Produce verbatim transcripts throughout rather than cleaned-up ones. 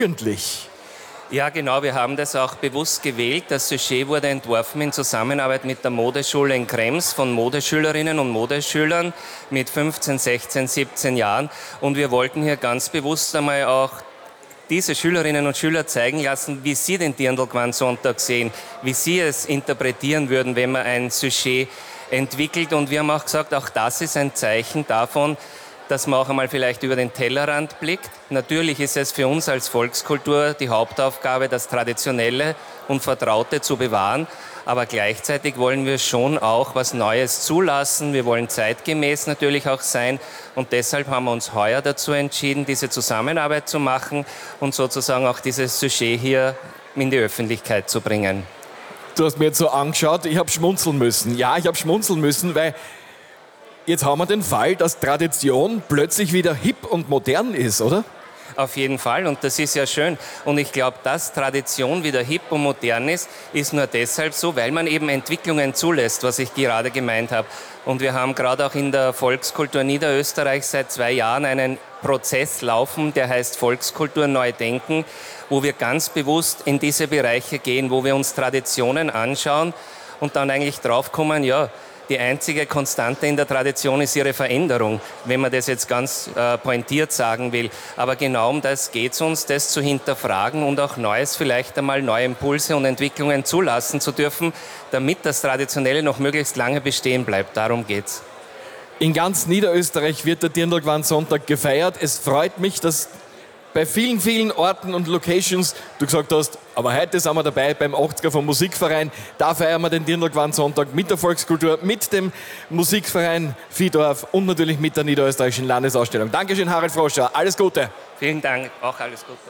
Jugendlich. Ja, genau. Wir haben das auch bewusst gewählt. Das Sujet wurde entworfen in Zusammenarbeit mit der Modeschule in Krems von Modeschülerinnen und Modeschülern mit fünfzehn, sechzehn, siebzehn Jahren. Und wir wollten hier ganz bewusst einmal auch diese Schülerinnen und Schüler zeigen lassen, wie sie den Dirndl-Gewand-Sonntag sehen, wie sie es interpretieren würden, wenn man ein Sujet entwickelt. Und wir haben auch gesagt, auch das ist ein Zeichen davon, dass man auch einmal vielleicht über den Tellerrand blickt. Natürlich ist es für uns als Volkskultur die Hauptaufgabe, das Traditionelle und Vertraute zu bewahren. Aber gleichzeitig wollen wir schon auch was Neues zulassen. Wir wollen zeitgemäß natürlich auch sein. Und deshalb haben wir uns heuer dazu entschieden, diese Zusammenarbeit zu machen und sozusagen auch dieses Sujet hier in die Öffentlichkeit zu bringen. Du hast mir jetzt so angeschaut, ich habe schmunzeln müssen. Ja, ich habe schmunzeln müssen, weil jetzt haben wir den Fall, dass Tradition plötzlich wieder hip und modern ist, oder? Auf jeden Fall, und das ist ja schön. Und ich glaube, dass Tradition wieder hip und modern ist, ist nur deshalb so, weil man eben Entwicklungen zulässt, was ich gerade gemeint habe. Und wir haben gerade auch in der Volkskultur Niederösterreich seit zwei Jahren einen Prozess laufen, der heißt Volkskultur neu denken, wo wir ganz bewusst in diese Bereiche gehen, wo wir uns Traditionen anschauen und dann eigentlich draufkommen, ja, die einzige Konstante in der Tradition ist ihre Veränderung, wenn man das jetzt ganz äh, pointiert sagen will. Aber genau um das geht es uns, das zu hinterfragen und auch Neues, vielleicht einmal neue Impulse und Entwicklungen zulassen zu dürfen, damit das Traditionelle noch möglichst lange bestehen bleibt. Darum geht's. In ganz Niederösterreich wird der Dirndl-Gewand-Sonntag gefeiert. Es freut mich, dass bei vielen, vielen Orten und Locations du gesagt hast, aber heute sind wir dabei beim achtziger vom Musikverein. Da feiern wir den Dirndl-Gewand-Sonntag mit der Volkskultur, mit dem Musikverein Vihdorf und natürlich mit der Niederösterreichischen Landesausstellung. Dankeschön, Harald Froscher. Alles Gute. Vielen Dank. Auch alles Gute.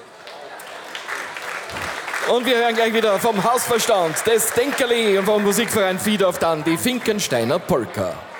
Und wir hören gleich wieder vom Hausverstand des Denkerli und vom Musikverein Vihdorf dann die Finkensteiner Polka.